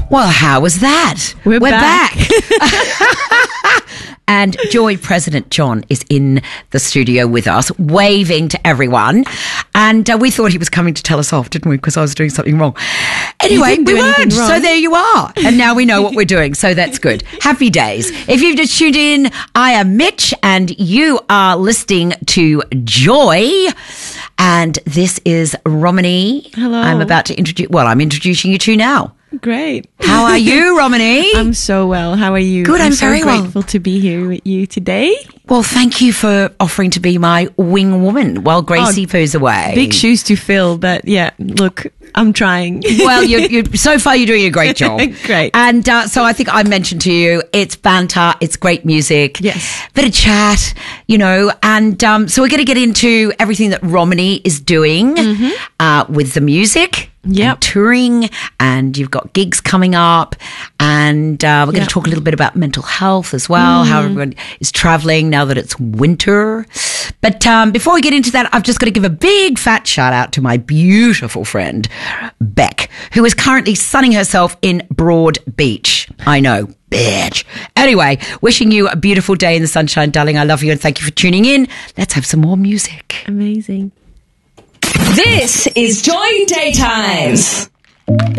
Well, how was that? We're back. And Joy President John is in the studio with us, waving to everyone. And we thought he was coming to tell us off, didn't we? Because I was doing something wrong. Anyway, we weren't. So there you are. And now we know what we're doing. So that's good. Happy days. If you've just tuned in, I am Mitch and you are listening to Joy. And this is Romany. Hello. I'm about to I'm introducing you to now. Great. How are you, Romany? I'm so well. How are you? Good, I'm so very well. grateful to be here with you today. Well, thank you for offering to be my wing woman while Gracie poos away. Big shoes to fill, but yeah, look, I'm trying. Well, so far you're doing a great job. Great. And so I think I mentioned to you, it's banter, it's great music. Yes. Bit of chat, and so we're going to get into everything that Romany is doing with the music. Yep. And touring, and you've got gigs coming up, and we're going to talk a little bit about mental health as well, how everyone is traveling now that it's winter. But before we get into that, I've just got to give a big fat shout out to my beautiful friend, Beck, who is currently sunning herself in Broad Beach. I know, bitch. Anyway, wishing you a beautiful day in the sunshine, darling. I love you and thank you for tuning in. Let's have some more music. Amazing. This is Joy Daytimes.